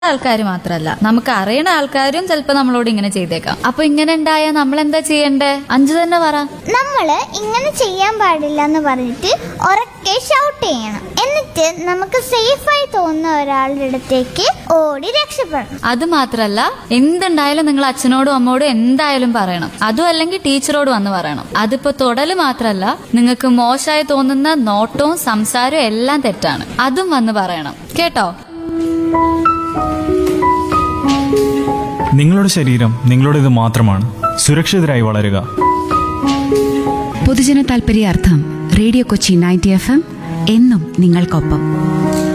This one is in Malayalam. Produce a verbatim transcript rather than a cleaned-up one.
ആൾക്കാർ മാത്രമല്ല, നമുക്ക് അറിയണ ആൾക്കാരും ചിലപ്പോ നമ്മളോട് ഇങ്ങനെ ചെയ്തേക്കാം. അപ്പൊ ഇങ്ങനെ ഉണ്ടായാൽ നമ്മൾ എന്താ ചെയ്യണ്ടേ? അഞ്ചു തന്നെ പറ. നമ്മള് ഇങ്ങനെ ചെയ്യാൻ പാടില്ല എന്ന് പറഞ്ഞിട്ട് ഉറക്കെ ഷൗട്ട് ചെയ്യണം. എന്നിട്ട് നമുക്ക് സേഫായി തോന്നുന്ന ഒരാളുടെ അടുത്തേക്ക് ഓടി രക്ഷപ്പെടണം. അത് മാത്രല്ല, എന്തുണ്ടായാലും നിങ്ങൾ അച്ഛനോടും അമ്മോടും എന്തായാലും പറയണം. അതും അല്ലെങ്കിൽ ടീച്ചറോട് വന്ന് പറയണം. അതിപ്പോ തൊടല് മാത്രല്ല, നിങ്ങൾക്ക് മോശമായി തോന്നുന്ന നോട്ടവും സംസാരവും എല്ലാം തെറ്റാണ്, അതും വന്ന് പറയണം. കേട്ടോ? നിങ്ങളുടെ ശരീരം നിങ്ങളുടേത് മാത്രമാണ്. സുരക്ഷിതരായി വളരുക. പൊതുജന താൽപര്യാർത്ഥം radio Kochi ninety F M എന്നും നിങ്ങൾക്കൊപ്പം.